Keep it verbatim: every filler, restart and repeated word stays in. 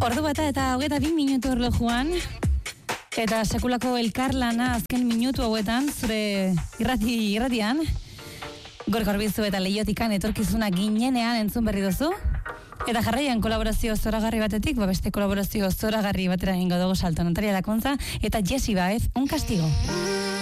Ordu bata eta hogeita bi minutu erlojuan, eta sekulako elkarlana azken minutu hauetan, zure irrati, irratian, Gorka Orbizu eta Leiotikan etorkizuna ginenean entzun berri duzu. Eta jarraian kolaborazio zoragarri batetik, beste kolaborazio zoragarri batera ingo dugu salto. Natalia Lakontza eta Jessy Baez, Un Castigo.